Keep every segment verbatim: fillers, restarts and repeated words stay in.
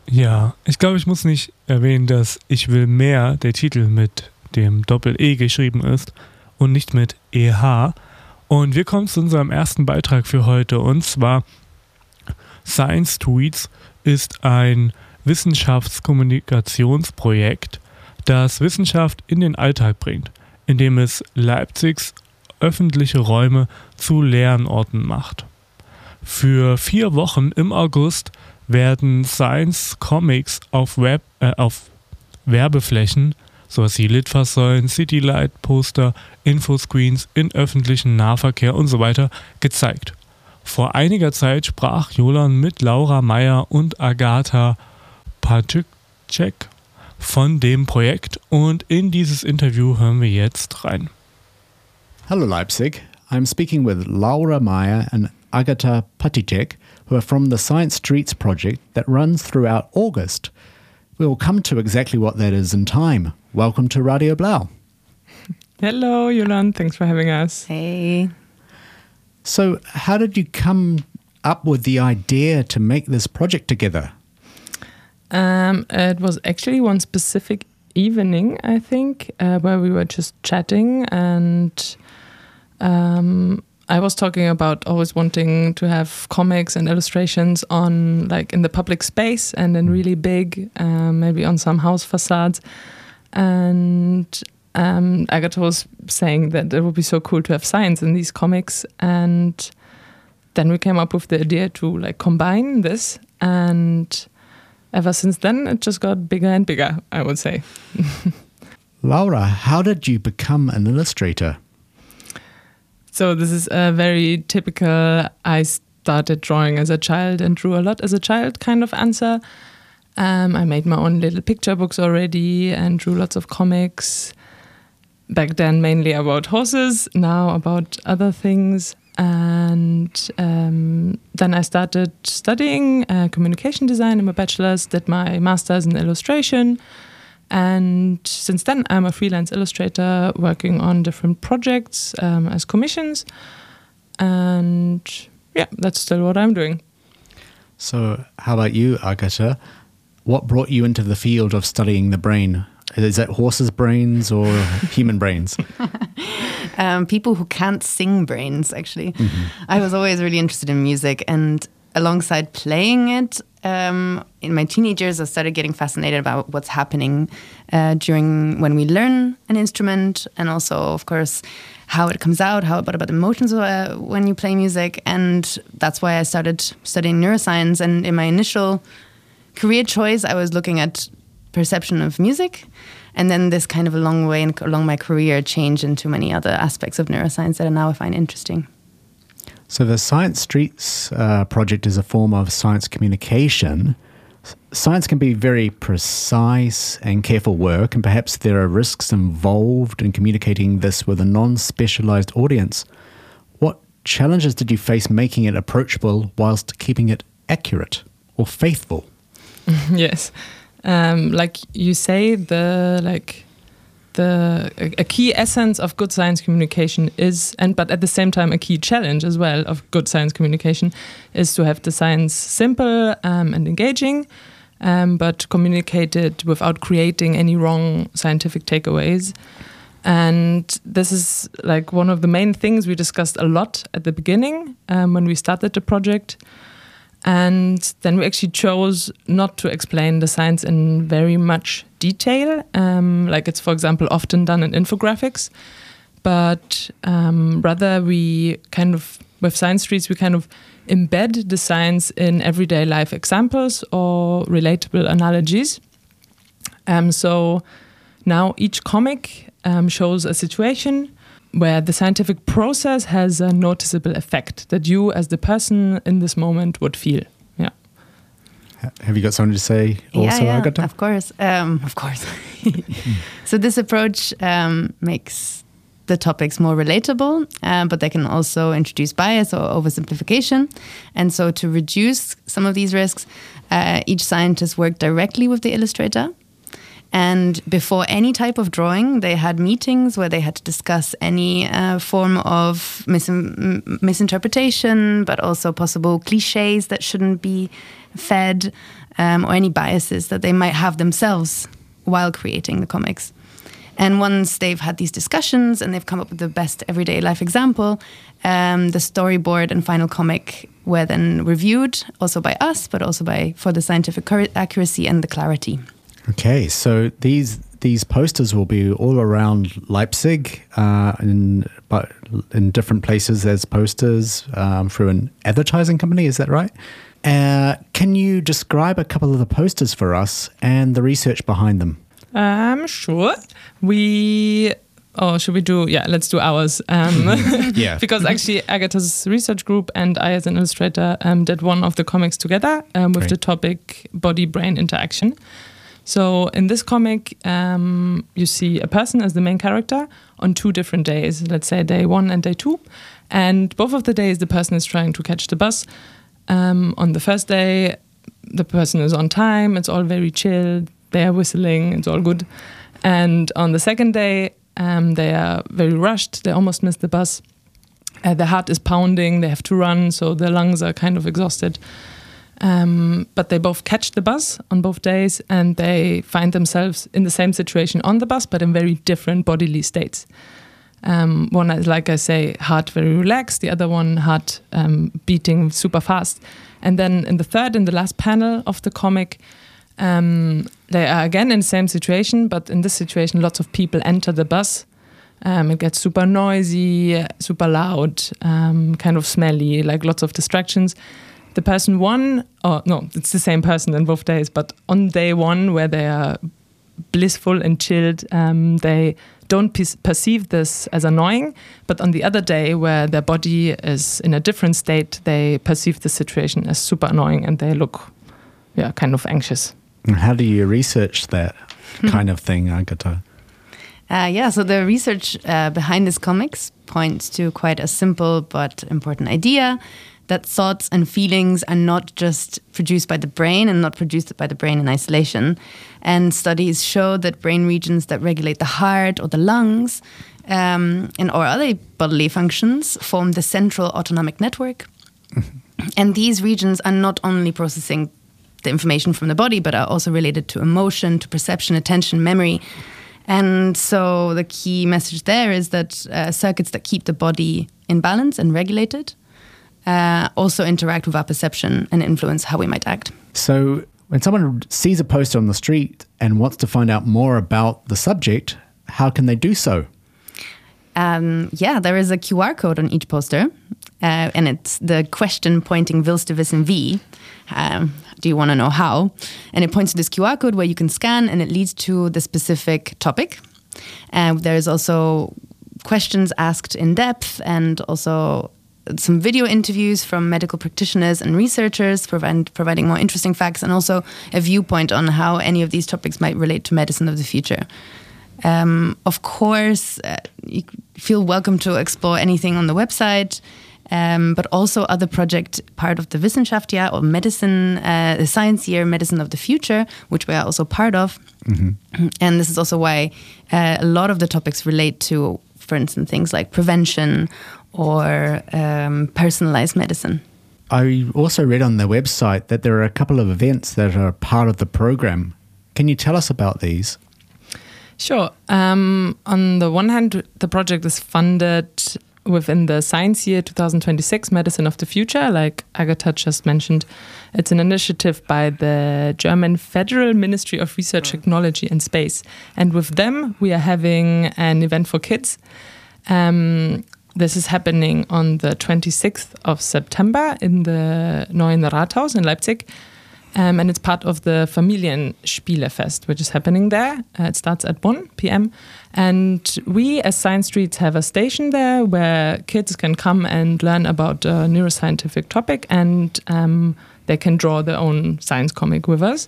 Ja, ich glaube, ich muss nicht erwähnen, dass Ich will mehr der Titel mit dem Doppel-E geschrieben ist und nicht mit E H. Und wir kommen zu unserem ersten Beitrag für heute, und zwar Science Tweets ist ein Wissenschaftskommunikationsprojekt, das Wissenschaft in den Alltag bringt, indem es Leipzigs öffentliche Räume zu Lernorten macht. Für vier Wochen im August werden Science Comics auf, Web, äh, auf Werbeflächen, sowas wie Litfaßsäulen, Citylight-Poster, Infoscreens in öffentlichen Nahverkehr und so weiter gezeigt. Vor einiger Zeit sprach Jolan mit Laura Meyer und Agatha Patycek von dem Projekt, und in dieses Interview hören wir jetzt rein. Hello Leipzig, I'm speaking with Laura Meyer and Agatha Patycek, who are from the Science Streets project that runs throughout August. We will come to exactly what that is in time. Welcome to Radio Blau. Hello, Jolan. Thanks for having us. Hey. So, how did you come up with the idea to make this project together? Um, it was actually one specific evening, I think, uh, where we were just chatting, and um, I was talking about always wanting to have comics and illustrations on, like, in the public space and in really big, um, maybe on some house facades. And um, Agatha was saying that it would be so cool to have science in these comics. And then we came up with the idea to, like, combine this. And ever since then, it just got bigger and bigger, I would say. Laura, how did you become an illustrator? So this is a very typical, I started drawing as a child and drew a lot as a child kind of answer. Um, I made my own little picture books already and drew lots of comics. Back then mainly about horses, now about other things. And um, then I started studying uh, communication design in my bachelor's, did my master's in illustration. And since then, I'm a freelance illustrator working on different projects um, as commissions. And yeah, that's still what I'm doing. So how about you, Agatha? What brought you into the field of studying the brain? Is that horses' brains or human brains? um, people who can't sing brains, actually. Mm-hmm. I was always really interested in music, and alongside playing it, um, in my teenage years, I started getting fascinated about what's happening uh, during when we learn an instrument, and also, of course, how it comes out, how about about emotions uh, when you play music. And that's why I started studying neuroscience. And in my initial career choice, I was looking at perception of music, and then this kind of a long way and along my career changed into many other aspects of neuroscience that I now find interesting. So the Science Streets uh, project is a form of science communication. S- science can be very precise and careful work, and perhaps there are risks involved in communicating this with a non-specialized audience. What challenges did you face making it approachable whilst keeping it accurate or faithful? Yes. Um, like you say, the like the a, a key essence of good science communication is, and but at the same time a key challenge as well of good science communication is to have the science simple um, and engaging, um, but communicated without creating any wrong scientific takeaways. And this is like one of the main things we discussed a lot at the beginning um, when we started the project. And then we actually chose not to explain the science in very much detail, um, like it's, for example, often done in infographics. But um, rather we kind of, with Science Streets, we kind of embed the science in everyday life examples or relatable analogies. Um, so now each comic um, shows a situation where the scientific process has a noticeable effect that you as the person in this moment would feel. Yeah. Have you got something to say also, yeah, yeah, Agatha? Of course. Um, of course. So this approach um, makes the topics more relatable, um, but they can also introduce bias or oversimplification. And so to reduce some of these risks, uh, each scientist worked directly with the illustrator. And before any type of drawing, they had meetings where they had to discuss any uh, form of mis- misinterpretation, but also possible cliches that shouldn't be fed, um, or any biases that they might have themselves while creating the comics. And once they've had these discussions and they've come up with the best everyday life example, um, the storyboard and final comic were then reviewed, also by us, but also by for the scientific accuracy and the clarity. Okay, so these these posters will be all around Leipzig, uh, in but in different places as posters um, through an advertising company. Is that right? Uh, can you describe a couple of the posters for us and the research behind them? Um, sure. We. Oh, should we do? Yeah, let's do ours. Um, yeah. Because actually, Agatha's research group and I, as an illustrator, um, did one of the comics together um, with Great. the topic body-brain interaction. So in this comic, um, you see a person as the main character on two different days, let's say day one and day two. And both of the days, the person is trying to catch the bus. Um, on the first day, the person is on time. It's all very chill. They are whistling. It's all good. And on the second day, um, they are very rushed. They almost miss the bus. Uh, their heart is pounding. They have to run, so their lungs are kind of exhausted. Um, but they both catch the bus on both days, and they find themselves in the same situation on the bus, but in very different bodily states. Um, one is, like I say, heart very relaxed, the other one heart um, beating super fast. And then in the third and the last panel of the comic, um, they are again in the same situation, but in this situation lots of people enter the bus. Um, it gets super noisy, super loud, um, kind of smelly, like lots of distractions. The person one, oh no, it's the same person in both days, but on day one where they are blissful and chilled, um, they don't pe- perceive this as annoying, but on the other day where their body is in a different state, they perceive the situation as super annoying and they look yeah, kind of anxious. And how do you research that kind of thing, Agatha? Uh, yeah, so the research uh, behind this comics points to quite a simple but important idea, that thoughts and feelings are not just produced by the brain and not produced by the brain in isolation. And studies show that brain regions that regulate the heart or the lungs um, and or other bodily functions form the central autonomic network. And these regions are not only processing the information from the body, but are also related to emotion, to perception, attention, memory. And so the key message there is that uh, circuits that keep the body in balance and regulated Uh, also interact with our perception and influence how we might act. So when someone sees a poster on the street and wants to find out more about the subject, how can they do so? Um, yeah, there is a Q R code on each poster, uh, and it's the question pointing "Willst du wissen wie?" Um, do you want to know how? And it points to this Q R code where you can scan, and it leads to the specific topic. And there is also questions asked in depth, and also some video interviews from medical practitioners and researchers, provide, providing more interesting facts, and also a viewpoint on how any of these topics might relate to medicine of the future. Um, of course, uh, you feel welcome to explore anything on the website, um, but also other project part of the Wissenschaftsjahr or medicine, uh, the science year, medicine of the future, which we are also part of. Mm-hmm. And this is also why uh, a lot of the topics relate to, for instance, things like prevention or um, personalized medicine. I also read on their website that there are a couple of events that are part of the program. Can you tell us about these? Sure. Um, on the one hand, the project is funded within the Science Year twenty twenty-six Medicine of the Future, like Agatha just mentioned. It's an initiative by the German Federal Ministry of Research, Technology and Space. And with them, we are having an event for kids. Um, This is happening on the twenty-sixth of September in the Neuen Rathaus in Leipzig. Um, and it's part of the Familienspielefest, which is happening there. Uh, it starts at one p.m. And we, as Science Streets, have a station there where kids can come and learn about a neuroscientific topic, and um, they can draw their own science comic with us.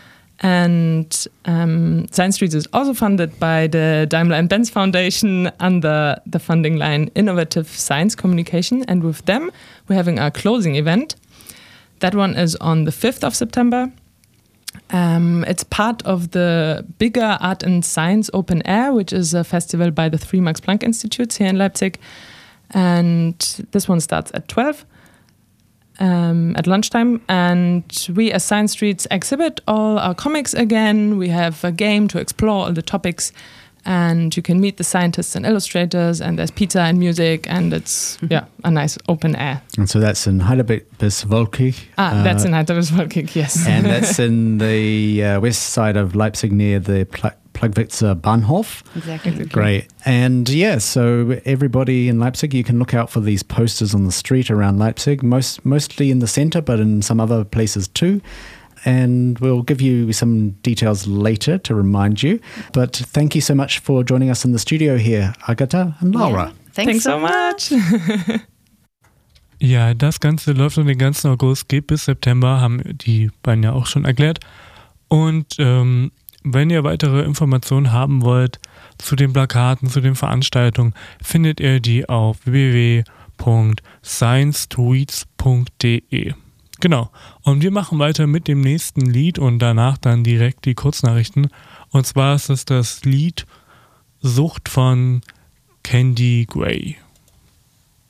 And um, Science Streets is also funded by the Daimler and Benz Foundation under the funding line Innovative Science Communication. And with them, we're having our closing event. That one is on the fifth of September. Um, it's part of the bigger Art and Science Open Air, which is a festival by the three Max Planck Institutes here in Leipzig. And this one starts at twelve um, at lunchtime. And we as Science Streets exhibit all our comics again. We have a game to explore all the topics. And you can meet the scientists and illustrators, and there's pizza and music, and it's yeah a nice open air. And so that's in Heidelberg bis Wolkig. Ah, uh, that's in Heidelberg bis Wolkig, yes. And that's in the uh, west side of Leipzig near the Pl- Plugwitzer Bahnhof. Exactly. Great. And yeah, so everybody in Leipzig, you can look out for these posters on the street around Leipzig, most mostly in the center, but in some other places too. And we'll give you some details later to remind you. But thank you so much for joining us in the studio here, Agatha and Laura. Yeah. Thanks, Thanks so much. Ja, das Ganze läuft um den ganzen August, geht bis September, haben die beiden ja auch schon erklärt. Und ähm, wenn ihr weitere Informationen haben wollt zu den Plakaten, zu den Veranstaltungen, findet ihr die auf w w w punkt science streets punkt d e. Genau. Und wir machen weiter mit dem nächsten Lied und danach dann direkt die Kurznachrichten. Und zwar ist es das Lied Sucht von Candy Gray.